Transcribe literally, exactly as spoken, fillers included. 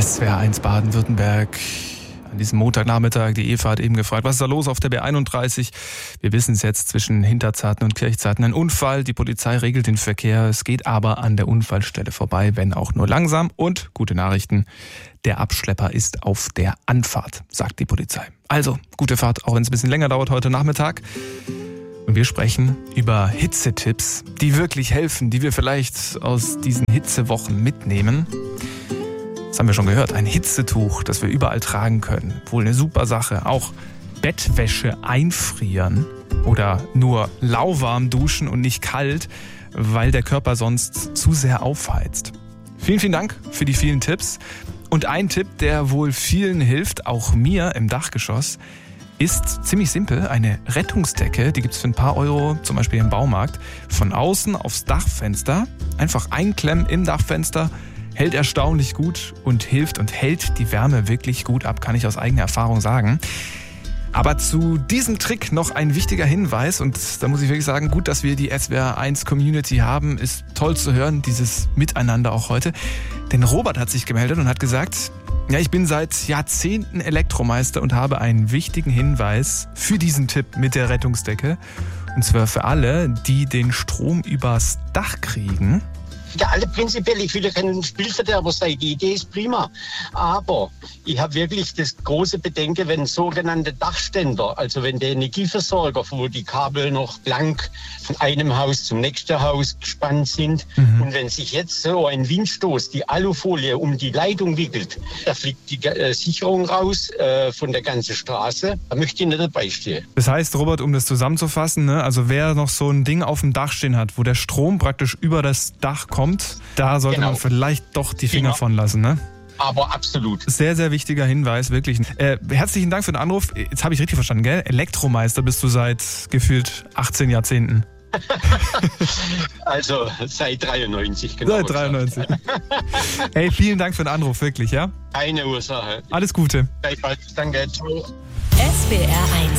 S W R eins Baden-Württemberg. An diesem Montagnachmittag, die Eva hat eben gefragt, was ist da los auf der B einunddreißig? Wir wissen es jetzt, zwischen Hinterzarten und Kirchzarten ein Unfall. Die Polizei regelt den Verkehr. Es geht aber an der Unfallstelle vorbei, wenn auch nur langsam. Und gute Nachrichten, der Abschlepper ist auf der Anfahrt, sagt die Polizei. Also, gute Fahrt, auch wenn es ein bisschen länger dauert heute Nachmittag. Und wir sprechen über Hitzetipps, die wirklich helfen, die wir vielleicht aus diesen Hitzewochen mitnehmen. Das haben wir schon gehört, ein Hitzetuch, das wir überall tragen können. Wohl eine super Sache. Auch Bettwäsche einfrieren oder nur lauwarm duschen und nicht kalt, weil der Körper sonst zu sehr aufheizt. Vielen, vielen Dank für die vielen Tipps. Und ein Tipp, der wohl vielen hilft, auch mir im Dachgeschoss, ist ziemlich simpel, eine Rettungsdecke, die gibt es für ein paar Euro, zum Beispiel im Baumarkt, von außen aufs Dachfenster, einfach einklemmen im Dachfenster, hält erstaunlich gut und hilft und hält die Wärme wirklich gut ab, kann ich aus eigener Erfahrung sagen. Aber zu diesem Trick noch ein wichtiger Hinweis, und da muss ich wirklich sagen, gut, dass wir die S W R eins Community haben, ist toll zu hören, dieses Miteinander auch heute. Denn Robert hat sich gemeldet und hat gesagt, ja, ich bin seit Jahrzehnten Elektromeister und habe einen wichtigen Hinweis für diesen Tipp mit der Rettungsdecke. Und zwar für alle, die den Strom übers Dach kriegen. Ja, alle prinzipiell, ich will ja kein Spielverderber sein, die Idee ist prima. Aber ich habe wirklich das große Bedenken, wenn sogenannte Dachständer, also wenn der Energieversorger, wo die Kabel noch blank von einem Haus zum nächsten Haus gespannt sind, mhm. und wenn sich jetzt so ein Windstoß die Alufolie um die Leitung wickelt, da fliegt die äh, Sicherung raus äh, von der ganzen Straße, da möchte ich nicht dabei stehen. Das heißt, Robert, um das zusammenzufassen, ne, also wer noch so ein Ding auf dem Dach stehen hat, wo der Strom praktisch über das Dach kommt, da sollte genau. man vielleicht doch die Finger genau. von lassen, ne? Aber absolut. Sehr, sehr wichtiger Hinweis, wirklich. Äh, herzlichen Dank für den Anruf. Jetzt habe ich richtig verstanden, gell? Elektromeister bist du seit gefühlt achtzehn Jahrzehnten. Also seit dreiundneunzig, genau. Seit dreiundneunzig. Hey, vielen Dank für den Anruf, wirklich, ja? Keine Ursache. Alles Gute. Gleichfalls, danke, ciao. S W R eins